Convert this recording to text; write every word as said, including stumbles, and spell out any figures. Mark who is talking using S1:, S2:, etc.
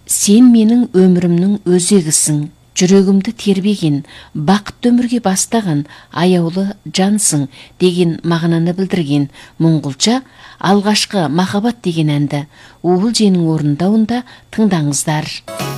S1: Сен менің өмірімнің өзегісің, жүрегімді тербеген, бақытты өмірге бастаған аяулы жансың деген мағынаны білдірген мұңғылша алғашқы махаббат деген әнді Уылженің орындауында тыңдаңыздар.